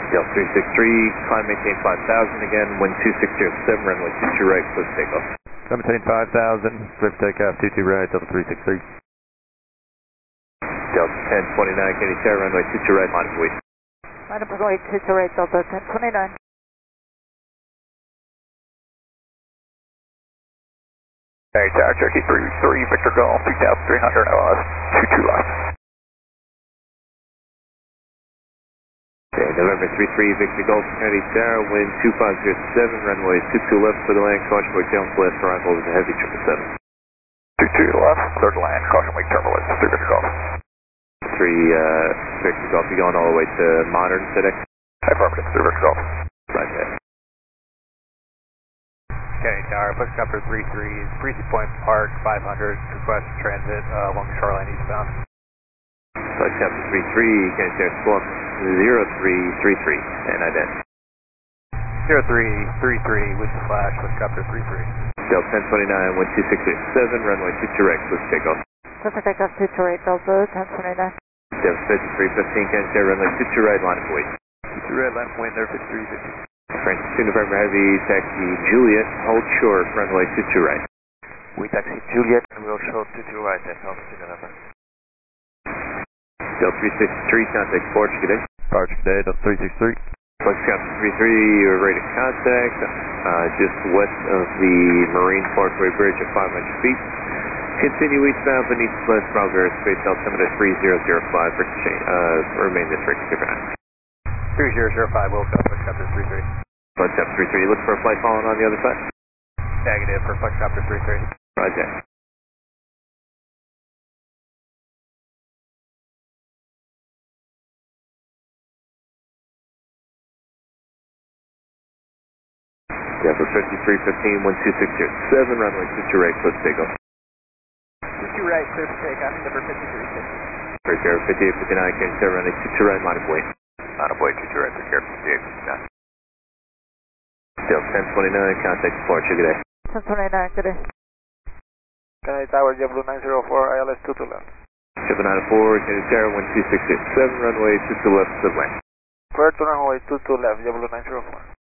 Delta 363, climb maintain 5,000 again, wind 2607, runway 22 right, close takeoff. Maintain 5,000, clear for takeoff, 22 right, Delta 363. Delta 1029, Kennedy Tower, runway 22 right, line of weight. Line of weight 22 right, Delta 1029. Kennedy Tower, Cherokee 33, Victor Golf, 2,300 LS, 22 left. Okay, November 33, Victor Golf, Kennedy Tower, wind 2507, runway 22 left, clear to land, caution wake turbulence, arrival with a heavy 777. 22 left, clear to land, caution wake turbulence, 3 Victor Golf. 3 Victor Golf, you going all the way to Modern today? Affirmative, 3 Victor Golf. Roger. Kennedy Tower, Foxtrot 33 is Breezy Point Park, 500, request transit along the shoreline eastbound. Foxtrot 33, Kennedy Tower, Squawk 0333, and ident. 0333 with the flash, Foxtrot 33. Delta 1029, wind 2607, runway 22 right, close takeoff. Clear for takeoff 22 right, Delta 1029. Delta 5315, Kennedy Tower, runway 22 right, line of weight. 22 right, line of weight there, 5350. Francis 2 November Heavy, taxi Juliet, hold short, runway 22 right. We taxi Juliet and we'll show 22 right at Francis 2 November. Delta 363, contact Departure today. Departure today, Delta 363. Foxtrot 33, you're ready to contact, just west of the Marine Parkway Bridge at 500 feet. Continue eastbound beneath West Bravo Airspace, altimeter 3005 for remain this frequency for now. 3005, we'll go Foxtrot 33. Foxtrot 33, you look for a flight following on the other side? Negative for Foxtrot 33. Roger. Delta 5315, 12607, runway 22 right, close takeoff. 22 right, clear for takeoff, number 5350. For Sierra 5859, Kennedy Tower, runway 22 right, line of weight. Line of weight, 22 right, for Sierra 5859. Delta 1029, contact Departure, good day. 1029, good day. Kennedy Tower, JetBlue 904, ILS 22 left. JetBlue 904, Kennedy Tower, 12607, runway 22 left, clear to land. Clear to runway 22 left, JetBlue 904.